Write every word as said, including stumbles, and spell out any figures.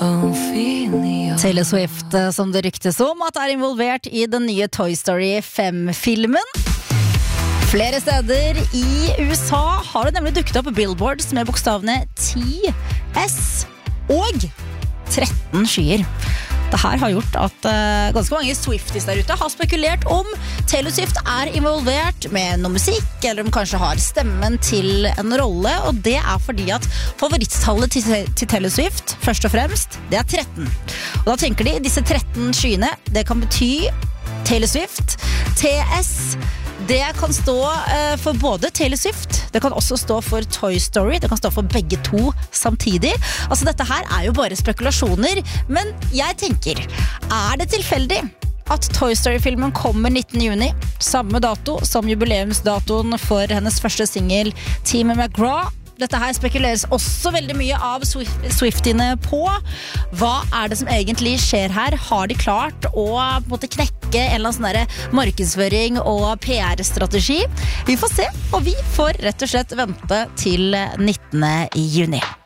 Taylor Swift, som det ryktes om at er involvert i den nye Toy Story fem-filmen. Flere steder i U S A har det nemlig dukket opp billboards med bokstavene T S og tretten skyer. Dette har gjort at uh, ganske mange Swifties der ute har spekulert om Taylor Swift er involvert med noe musikk, eller om kanskje har stemmen til en rolle, og det er fordi at favoritttallet til, til Taylor Swift, først og fremst, det er tretten. Og da tenker de, disse tretten skyene, det kan bety Taylor Swift, T S. Det kan stå uh, for både Taylor Swift, det kan også stå for Toy Story, det kan stå for begge to samtidig. Altså dette her er jo bare spekulasjoner, men jeg tenker, er det tilfeldig at Toy Story-filmen kommer nittende juni, samme dato som jubileumsdatoen for hennes første single Team McGraw? Dette her spekuleres også veldig mye av Swiftiene på. Hva er det som egentlig skjer her? Har de klart å måtte knekke en eller annen sånn der markedsføring og P R-strategi? Vi får se, og vi får rett og slett vente til nittende juni.